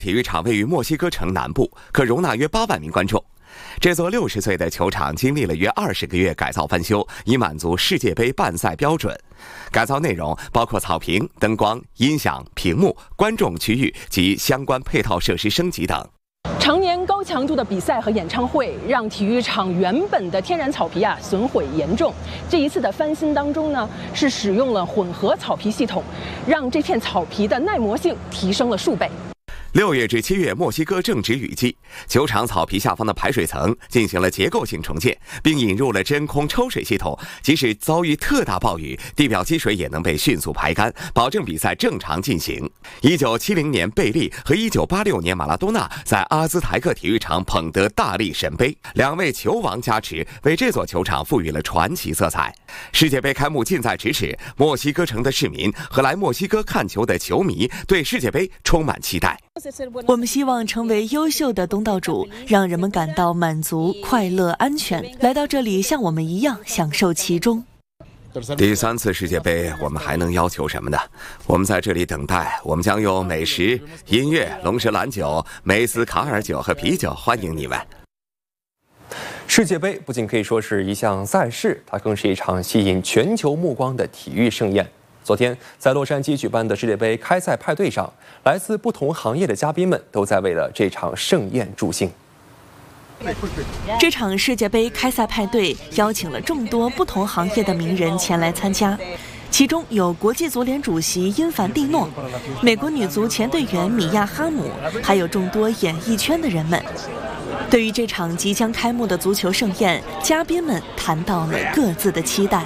体育场位于墨西哥城南部，可容纳约8万名观众。这座60岁的球场经历了约20个月改造翻修，以满足世界杯办赛标准。改造内容包括草坪、灯光、音响、屏幕、观众区域及相关配套设施升级等。 常年高强度的比赛和演唱会，让体育场原本的天然草皮损毁严重。这一次的翻新当中呢，是使用了混合草皮系统，让这片草皮的耐磨性提升了数倍。 6月至7月，墨西哥正值雨季，球场草皮下方的排水层进行了结构性重建，并引入了真空抽水系统。即使遭遇特大暴雨，地表积水也能被迅速排干，保证比赛正常进行。1970年贝利和1986年马拉多纳在阿兹台克体育场捧得大力神杯，2位球王加持，为这座球场赋予了传奇色彩。世界杯开幕近在咫尺，墨西哥城的市民和来墨西哥看球的球迷对世界杯充满期待。 我们希望成为优秀的东道主，让人们感到满足、快乐、安全，来到这里像我们一样享受其中。 第3次世界杯，我们还能要求什么呢？我们在这里等待，我们将用美食、音乐、龙舌兰酒、梅斯卡尔酒和啤酒欢迎你们。 世界杯不仅可以说是一项赛事，它更是一场吸引全球目光的体育盛宴。昨天，在洛杉矶举办的世界杯开赛派对上，来自不同行业的嘉宾们都在为了这场盛宴助兴。 这场世界杯开赛派对邀请了众多不同行业的名人前来参加，其中有国际足联主席因凡蒂诺、美国女足前队员米亚哈姆，还有众多演艺圈的人们。对于这场即将开幕的足球盛宴，嘉宾们谈到了各自的期待。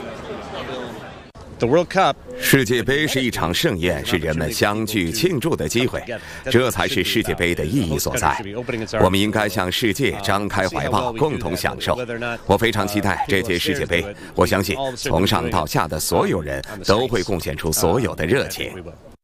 世界杯是一场盛宴，是人们相聚庆祝的机会，这才是世界杯的意义所在。我们应该向世界张开怀抱，共同享受。我非常期待这届世界杯，我相信从上到下的所有人都会贡献出所有的热情。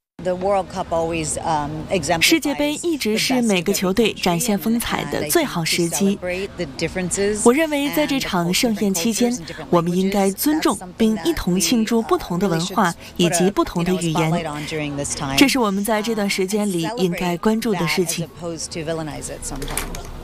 世界杯一直是每个球队展现风采的最好时机。我认为在这场盛宴期间，我们应该尊重并一同庆祝不同的文化以及不同的语言，这是我们在这段时间里应该关注的事情。